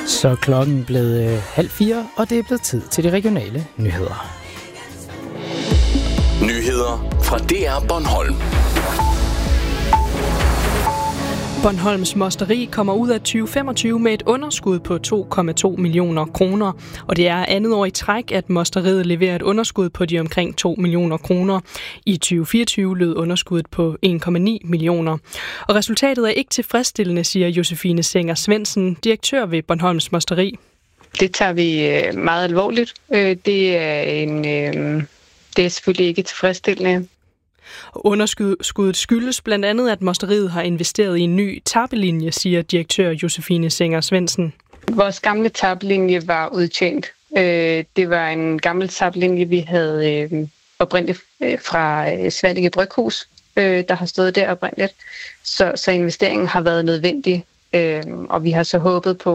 Så er klokken blevet 3:30, og det er blevet tid til de regionale nyheder. Nyheder fra DR Bornholm. Bornholms Mosteri kommer ud af 2025 med et underskud på 2,2 millioner kroner, og det er andet år i træk, at Mosteriet leverer et underskud på de omkring 2 millioner kroner. I 2024 lød underskuddet på 1,9 millioner. Og resultatet er ikke tilfredsstillende, siger Josefine Senger Svendsen, direktør ved Bornholms Mosteri. Det tager vi meget alvorligt. Det er selvfølgelig ikke tilfredsstillende. Underskuddet skyldes blandt andet, at Mosteriet har investeret i en ny tappelinje, siger direktør Josefine Senger Svendsen. Vores gamle tappelinje var udtjent. Det var en gammel tappelinje, vi havde oprindeligt fra Svanike Bryghus, der har stået der oprindeligt. Så investeringen har været nødvendig, og vi har så håbet på,